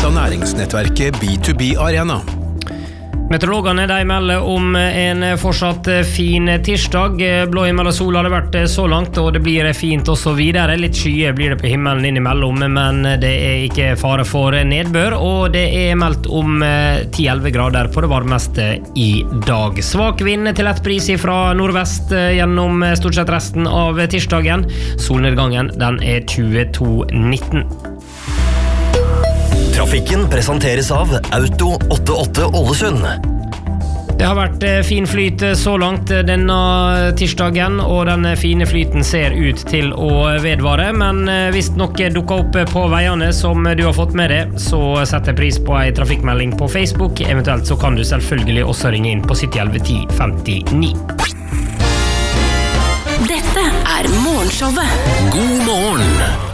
av næringsnettverket B2B Arena. Meteorologene de melder om en fortsatt fin tirsdag. Blå himmel og sol har det vært så langt, og det blir fint også videre. Litt skyer blir det på himmelen innimellom, men det er ikke fare for nedbør, og det er meldt om 10-11 grader på det varmeste i dag. Svak vind til lett bris fra nordvest gjennom stort sett resten av tirsdagen. Solnedgangen den er 22:19. Trafikken presenteres av Auto 88 Ålesund. Det har vært fin flyt så langt denne tirsdagen, og den fine flyten ser ut til å vedvare, men hvis noe dukker opp på veiene som du har fått med deg, så setter pris på en trafikkmelding på Facebook. Eventuelt så kan du selvfølgelig også ringe inn på 7011 1059. Dette er Morgenshowet. God morgen!